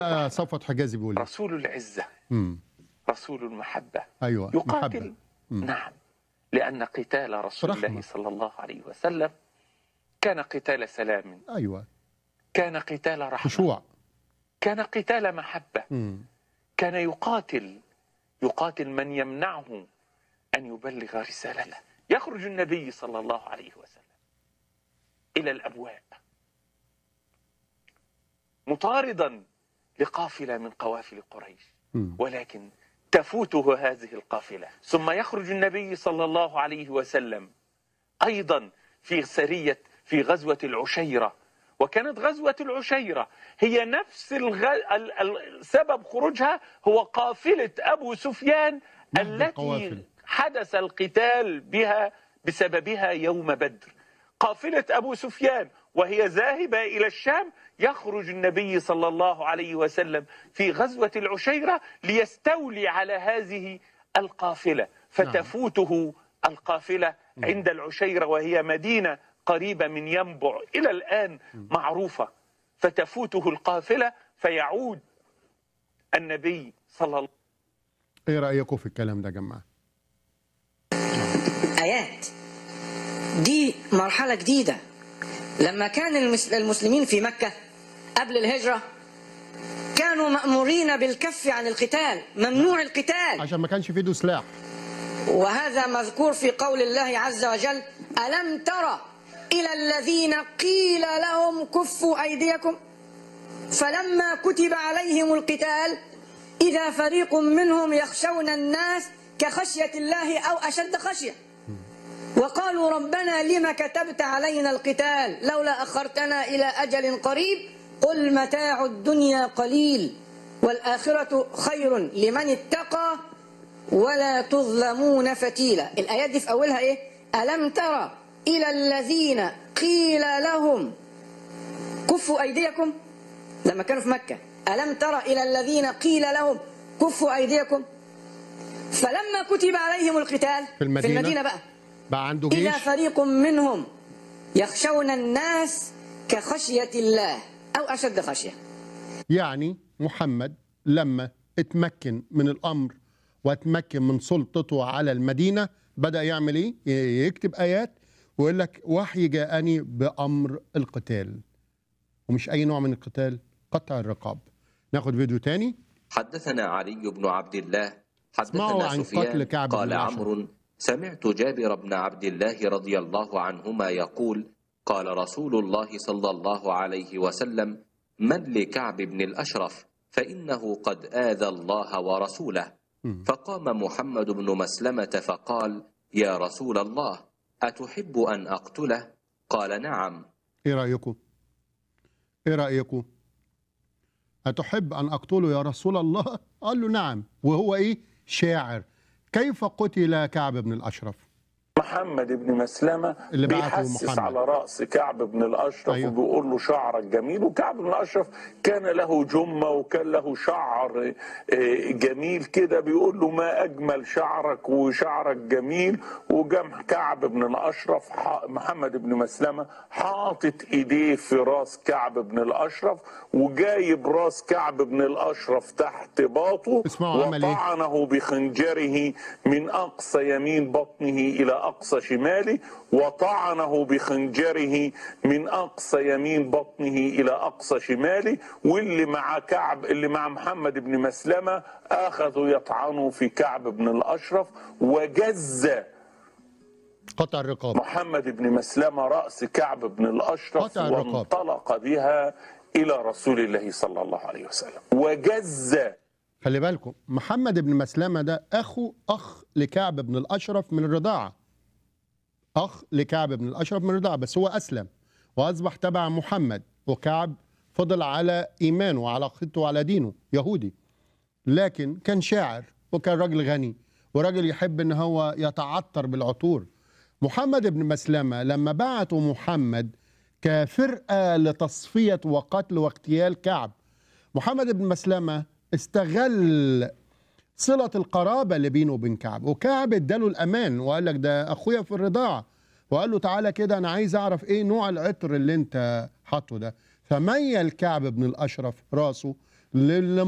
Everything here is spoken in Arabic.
صفوت حجازي بيقول إيه؟ رسول العزة، امم رسول المحبة، ايوه، يقاتل. محبه. نعم، لأن قتال رسول الله رحمه. صلى الله عليه وسلم كان قتال سلام، ايوه، كان قتال رحمة، خشوع. كان قتال محبة، امم كان يقاتل من يمنعه أن يبلغ رسالته. يخرج النبي صلى الله عليه وسلم إلى الأبواب مطاردا لقافلة من قوافل قريش، ولكن تفوته هذه القافلة. ثم يخرج النبي صلى الله عليه وسلم أيضا في غزوة العشيرة، وكانت غزوة العشيرة هي نفس سبب خروجها هو قافلة أبو سفيان التي القوافل. حدث القتال بها بسببها يوم بدر. قافلة أبو سفيان وهي ذاهبة إلى الشام، يخرج النبي صلى الله عليه وسلم في غزوة العشيرة ليستولي على هذه القافلة، فتفوته القافلة عند العشيرة، وهي مدينة قريبة من ينبع إلى الآن معروفة. فتفوته القافلة فيعود النبي صلى الله عليه وسلم. ايه رايكم في الكلام ده يا جماعه؟ آيات دي مرحلة جديدة. لما كان المسلمين في مكة قبل الهجرة كانوا مأمورين بالكف عن القتال، ممنوع القتال، عشان ما كانش في ايده سلاح. وهذا مذكور في قول الله عز وجل: ألم ترى إلى الذين قيل لهم كفوا أيديكم فلما كتب عليهم القتال إذا فريق منهم يخشون الناس كخشية الله أو أشد خشية وقالوا ربنا لما كتبت علينا القتال لولا أخرتنا إلى أجل قريب قل متاع الدنيا قليل والآخرة خير لمن اتقى ولا تظلمون فتيلا. الآيات دي في أولها إيه؟ ألم ترى إلى الذين قيل لهم كفوا أيديكم، لما كانوا في مكة ألم ترى إلى الذين قيل لهم كفوا أيديكم فلما كتب عليهم القتال في المدينة بقى عنده جيش. إذا فريق منهم يخشون الناس كخشية الله أو أشد خشية. يعني محمد لما اتمكن من الأمر واتمكن من سلطته على المدينة بدأ يعمل ايه؟ يكتب آيات ويقول لك وحي جاءني بأمر القتال، ومش أي نوع من القتال، قطع الرقاب. ناخد فيديو تاني. حدثنا علي بن عبد الله اسمعوا حدثنا عن سفيان قتل كعب بن قال الأشرف. عمرو سمعت جابر بن عبد الله رضي الله عنهما يقول قال رسول الله صلى الله عليه وسلم من لكعب بن الأشرف فإنه قد آذى الله ورسوله. فقام محمد بن مسلمة فقال يا رسول الله أتحب أن أقتله؟ قال نعم. ايه رأيكم؟ ايه رأيكم؟ أتحب أن أقتله يا رسول الله؟ قال له نعم. وهو ايه؟ شاعر. كيف قتل كعب بن الأشرف؟ محمد بن مسلمة اللي بعته بيحسس محمد على رأس كعب بن الأشرف. أيوه. وبيقول له شعرك جميل. وكعب بن الأشرف كان له جمة وكان له شعر جميل كده. بيقول له ما أجمل شعرك وشعرك جميل. وجم كعب بن الأشرف محمد بن مسلمة حاطط إيديه في راس كعب بن الأشرف وجايب راس كعب بن الأشرف تحت باطه وطعنه بخنجره من أقصى يمين بطنه إلى أقصى شماله وطعنه بخنجره من أقصى يمين بطنه إلى أقصى شماله. واللي مع كعب اللي مع محمد بن مسلمة أخذوا يطعنوا في كعب بن الأشرف وجز قطع الرقاب محمد بن مسلمة رأس كعب بن الأشرف وانطلق بها إلى رسول الله صلى الله عليه وسلم وجز. خلي بالكم محمد بن مسلمة ده أخ لكعب بن الأشرف من الرضاعة، أخ لكعب بن الأشرف من الرضاعة، بس هو أسلم وأصبح تبع محمد، وكعب فضل على إيمانه وعلى عقيدته وعلى دينه يهودي، لكن كان شاعر وكان راجل غني وراجل يحب إن هو يتعطر بالعطور. محمد بن مسلمة لما بعته محمد كفرقة لتصفية وقتل واغتيال كعب، محمد بن مسلمة استغل صلة القرابة اللي بينه وبين كعب، وكعب اداله الأمان وقال لك ده أخويا في الرضاعة، وقال له تعالى كده أنا عايز أعرف إيه نوع العطر اللي أنت حاطه ده. فميل كعب بن الأشرف راسه للي